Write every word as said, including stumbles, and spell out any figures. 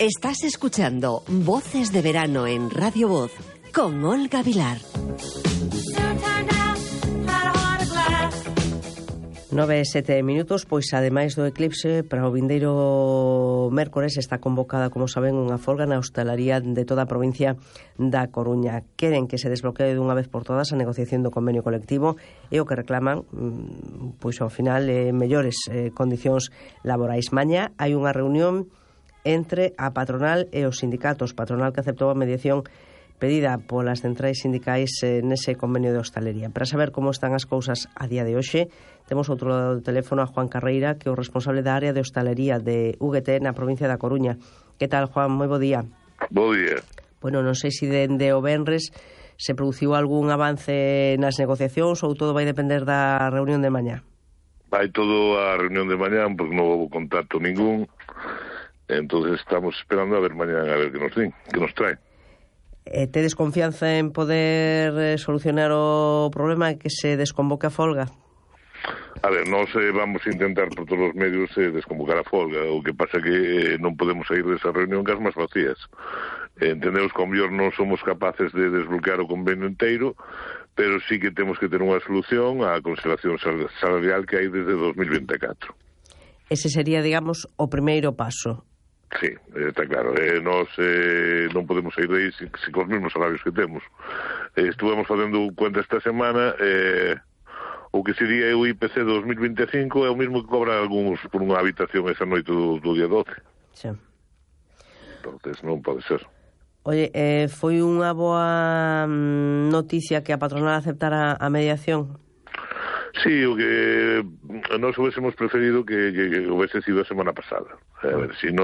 Estás escuchando Voces de Verano en Radio Voz con Olga Vilar. Nove e sete minutos, pois ademais do eclipse, para o vindeiro mércores está convocada, como saben, unha folga na hostalaría de toda a provincia da Coruña. Queren que se desbloquee dunha vez por todas a negociación do convenio colectivo e o que reclaman, pois ao final, eh, mellores eh, condicións laborais. Mañá hai unha reunión entre a patronal e os sindicatos, patronal que aceptou a mediación pedida polas centrais sindicais eh, nese convenio de hostalería. Para saber como están as cousas a día de hoxe, temos outro lado do teléfono a Juan Carreira, que é o responsable da área de hostalería de U G T na provincia da Coruña. Que tal, Juan? Moi bo día. Bo día. Bueno, non sei se dende o venres se produciu algún avance nas negociacións ou todo vai depender da reunión de mañá. Vai todo a reunión de mañá, porque non houve contacto ningún. Entonces estamos esperando a ver mañá a ver que nos din, que nos trae. Eh, tedes confianza en poder eh, solucionar o problema e que se desconvoque a folga? A ver, nós eh, vamos a intentar por todos os medios eh, desconvocar a folga. O que pasa que eh, non podemos sair desa reunión cas máis vacías. Eh, entendemos que ao mellor non somos capaces de desbloquear o convenio inteiro, pero sí que temos que ter unha solución á consideración salarial que hai desde dos mil vinte e catro. Ese sería, digamos, o primeiro paso. Sí, está claro. Eh, nós eh, non podemos sair de aí sin, sin cos mesmos salarios que temos. Eh, estuvemos facendo cuenta esta semana, eh, o que sería o I P C dos mil vinte e cinco é o mesmo que cobran algúns por unha habitación esa noite do, do día doce. Sí. Entonces non pode ser. Oye, eh, foi unha boa mm, noticia que a patronal aceptara a mediación? Sí, o que nós hubiésemos preferido que, que, que hubiese sido a semana pasada. A ver, si no